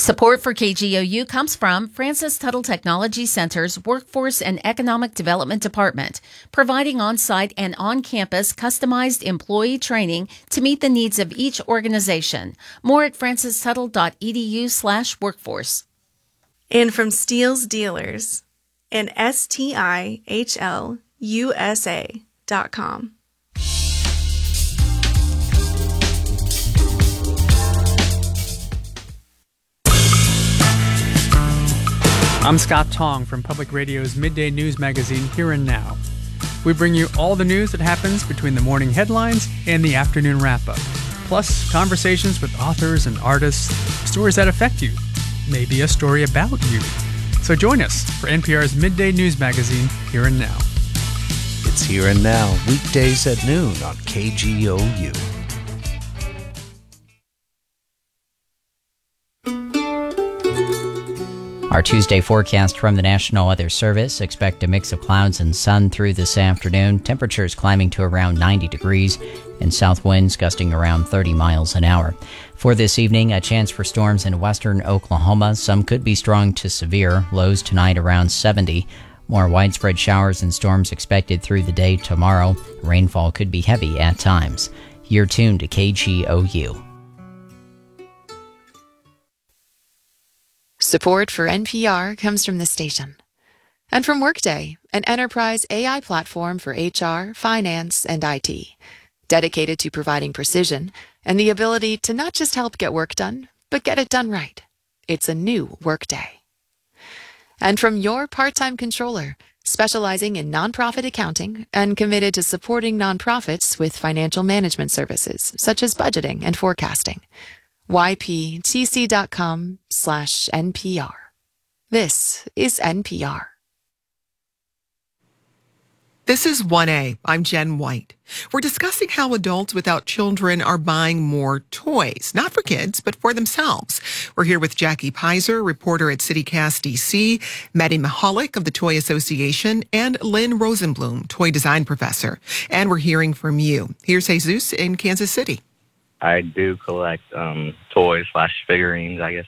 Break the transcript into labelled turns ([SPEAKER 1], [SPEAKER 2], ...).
[SPEAKER 1] Support for KGOU comes from Francis Tuttle Technology Center's Workforce and Economic Development Department, providing on-site and on-campus customized employee training to meet the needs of each organization. More at francistuttle.edu/workforce.
[SPEAKER 2] And from Steele's Dealers and STIHLUSA.com.
[SPEAKER 3] I'm Scott Tong from Public Radio's Midday News Magazine, Here and Now. We bring you all the news that happens between the morning headlines and the afternoon wrap-up, plus conversations with authors and artists, stories that affect you, maybe a story about you. So join us for NPR's Midday News Magazine, Here and Now.
[SPEAKER 4] It's Here and Now, weekdays at noon on KGOU.
[SPEAKER 5] Our Tuesday forecast from the National Weather Service: expect a mix of clouds and sun through this afternoon. Temperatures climbing to around 90 degrees and south winds gusting around 30 miles an hour. For this evening, a chance for storms in western Oklahoma. Some could be strong to severe. Lows tonight around 70. More widespread showers and storms expected through the day tomorrow. Rainfall could be heavy at times. You're tuned to KGOU.
[SPEAKER 6] Support for NPR comes from the station and from Workday, an enterprise AI platform for HR, finance, and IT, dedicated to providing precision and the ability to not just help get work done, but get it done right. It's a new Workday. And from your part-time controller, specializing in nonprofit accounting and committed to supporting nonprofits with financial management services, such as budgeting and forecasting. yptc.com/NPR. This is NPR.
[SPEAKER 7] This is 1A. I'm Jen White. We're discussing how adults without children are buying more toys, not for kids, but for themselves. We're here with Jackie Pizer, reporter at CityCast DC, Maddie Mahalik of the Toy Association, and Lynn Rosenblum, toy design professor. And we're hearing from you. Here's Jesus in Kansas City.
[SPEAKER 8] I do collect toys/figurines, I guess